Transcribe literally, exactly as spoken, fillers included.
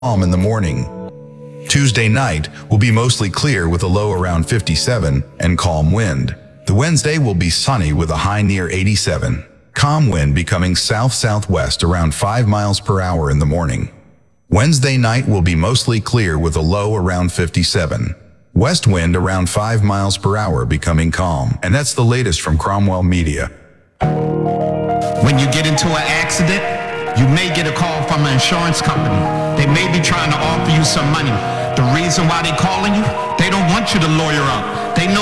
calm in the morning. Tuesday night will be mostly clear with a low around fifty-seven and calm wind. The Wednesday will be sunny with a high near eighty-seven. Calm wind becoming south-southwest around five miles per hour in the morning. Wednesday night will be mostly clear with a low around fifty-seven. West wind around five miles per hour becoming calm. And that's the latest from Cromwell Media. When you get into an accident, you may get a call from an insurance company. They may be trying to offer you some money. The reason why they're calling you, they don't want you to lawyer up. They know